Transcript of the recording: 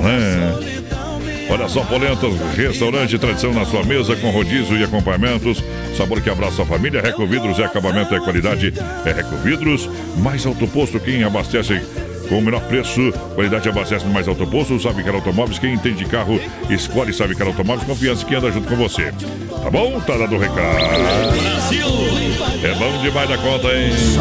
né? Olha só, Polentas, restaurante, tradição na sua mesa, com rodízio e acompanhamentos. Sabor que abraça a família. Recovidros é acabamento, é qualidade. É Recovidros. Mais Alto Posto, quem abastece com o menor preço. Qualidade abastece no Mais Alto Posto. Sabe Automóveis, quem entende de carro, escolhe Sabe Automóveis. Confiança que anda junto com você. Tá bom? Tá dado o recado. É bom demais da conta, hein?